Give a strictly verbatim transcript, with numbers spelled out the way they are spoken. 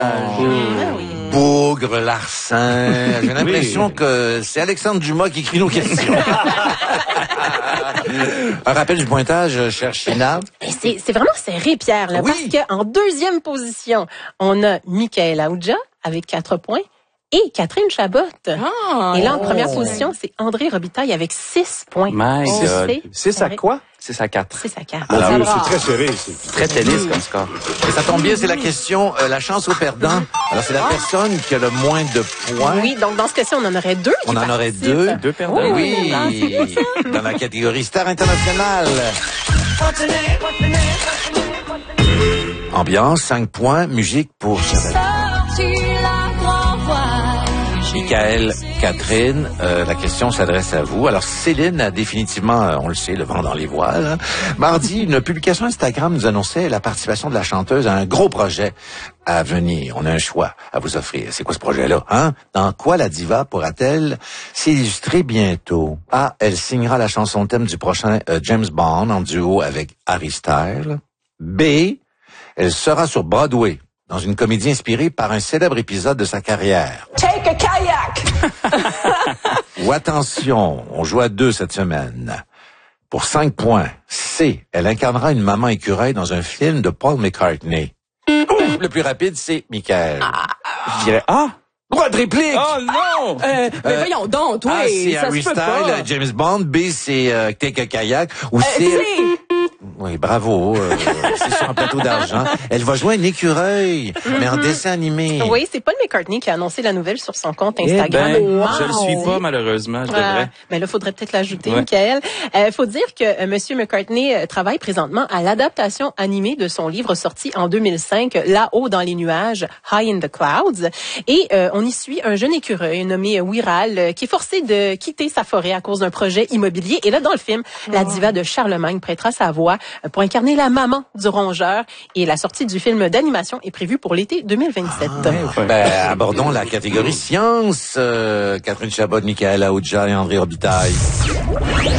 oui. Bougre, larcin. J'ai l'impression oui. que c'est Alexandre Dumas qui écrit nos questions. Un rappel du pointage, cher China. C'est, c'est vraiment serré, Pierre, là, oui. parce qu'en deuxième position, on a Michael Aoudja avec quatre points. Et Catherine Chabot. Ah, et là, en oh. première position, c'est André Robitaille avec six points. My God. six à quoi? six à quatre. six à quatre. Alors, Alors c'est très serré. C'est très tennis comme score. Et ça tombe bien, c'est la question, euh, la chance au perdant. Alors, c'est la personne qui a le moins de points. Oui, donc dans ce cas-ci, on en aurait deux. On en aurait deux. Deux perdants. Oui, oui. Dans la catégorie Star Internationale. Ambiance, cinq points. Musique pour Chabot. Michael, Catherine, euh, la question s'adresse à vous. Alors, Céline a définitivement, euh, on le sait, le vent dans les voiles. Hein. Mardi, une publication Instagram nous annonçait la participation de la chanteuse à un gros projet à venir. On a un choix à vous offrir. C'est quoi ce projet-là, hein? Dans quoi la diva pourra-t-elle s'illustrer bientôt? A, elle signera la chanson thème du prochain euh, James Bond en duo avec Harry Styles. B, elle sera sur Broadway dans une comédie inspirée par un célèbre épisode de sa carrière. Take a kayak! Ou attention, on joue à deux cette semaine. Pour cinq points. C, elle incarnera une maman écureuil dans un film de Paul McCartney. Ouf, le plus rapide, c'est Michael. Ah, je dirais A. Droit de réplique! Oh non! Euh, mais Euh, voyons donc, toi, A, c'est ça Harry se peut Styles, pas. euh, James Bond. B, c'est euh, Take a Kayak. Ou Euh, C... C. Oui, bravo. Euh, c'est sur un plateau d'argent. Elle va jouer un écureuil, mm-hmm. mais en dessin animé. Oui, c'est Paul McCartney qui a annoncé la nouvelle sur son compte Instagram. Eh ben, wow. Je le suis pas, malheureusement, je devrais. Ah, mais là, faudrait peut-être l'ajouter, ouais. Michael. Euh, faut dire que euh, Monsieur McCartney euh, travaille présentement à l'adaptation animée de son livre sorti en deux mille cinq, Là-haut dans les nuages, High in the Clouds. Et euh, on y suit un jeune écureuil nommé Wiral euh, qui est forcé de quitter sa forêt à cause d'un projet immobilier. Et là, dans le film, oh. la diva de Charlemagne prêtera sa voix euh, pour incarner la maman du rongeur. Et la sortie du film d'animation est prévue pour l'été deux mille vingt-sept. Ah, ben, abordons la catégorie science. Euh, Catherine Chabot, Michael Aoudja et André Robitaille.